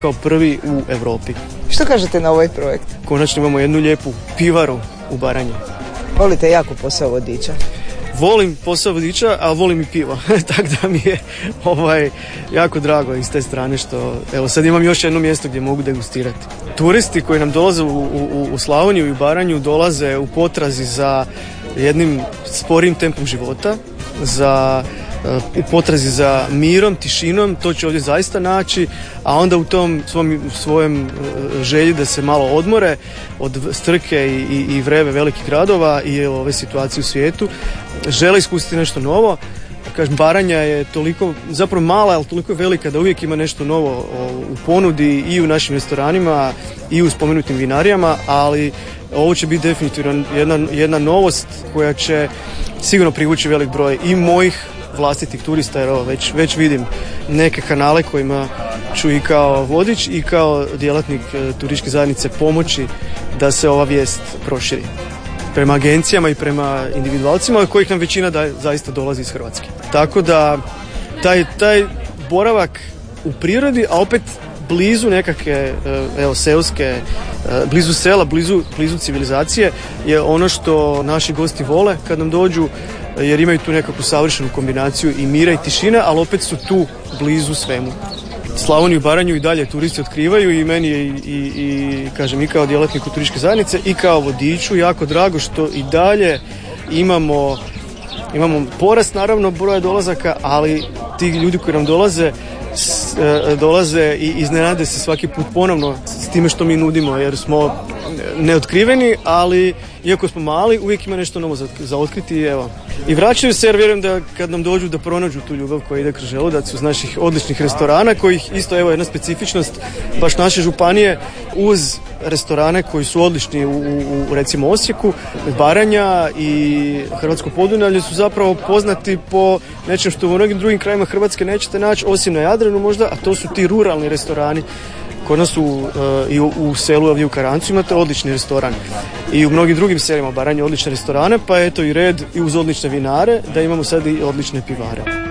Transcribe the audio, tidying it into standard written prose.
kao prvi u Europi. Što kažete na ovaj projekt? Konačno imamo jednu lijepu pivaru u Baranji. Volite jako posao vodiča? Volim posao vodiča, a volim i pivo. Tako da mi je jako drago iz te strane što evo sad imam još jedno mjesto gdje mogu degustirati. Turisti koji nam dolaze u Slavoniju i u Baranju dolaze u potrazi za jednim sporim tempom života, u potrazi za mirom, tišinom, to će ovdje zaista naći, a onda u tom svojem želji da se malo odmore od strke i vreve velikih gradova i ove situacije u svijetu, žele iskusiti nešto novo. Kažem, Baranja je toliko, zapravo mala, ali toliko velika da uvijek ima nešto novo u ponudi i u našim restoranima i u spomenutim vinarijama, ali ovo će biti definitivno jedna novost koja će sigurno privući velik broj i mojih vlastitih turista, jer već vidim neke kanale kojima ću i kao vodič i kao djelatnik turističke zajednice pomoći da se ova vijest proširi prema agencijama i prema individualcima od kojih nam većina zaista dolazi iz Hrvatske. Tako da taj boravak u prirodi, a opet blizu nekakve seoske, blizu sela, blizu civilizacije je ono što naši gosti vole kad nam dođu, jer imaju tu nekakvu savršenu kombinaciju i mira i tišine, ali opet su tu blizu svemu. Slavoniju i Baranju i dalje turisti otkrivaju i meni je i kao djelatniku turističke zajednice i kao vodiču jako drago što i dalje imamo porast naravno broja dolazaka, ali ti ljudi koji nam dolaze i iznenade se svaki put ponovno s time što mi nudimo, jer smo neotkriveni, ali iako smo mali, uvijek ima nešto novo za otkriti i vraćaju se, jer vjerujem da kad nam dođu da pronađu tu ljubav koja ide kroz želudac uz naših odličnih restorana, kojih isto jedna specifičnost baš naše županije, uz restorane koji su odlični u recimo Osijeku, Baranja i Hrvatsko Podunavlje su zapravo poznati po nečem što u mnogim drugim krajima Hrvatske nećete naći, osim na Jadranu možda, a to su ti ruralni restorani. Kod nas i u selu ovdje u Karancu imate odlični restoran i u mnogim drugim selima Baranje odlične restorane, pa eto i red i uz odlične vinare da imamo sad i odlične pivare.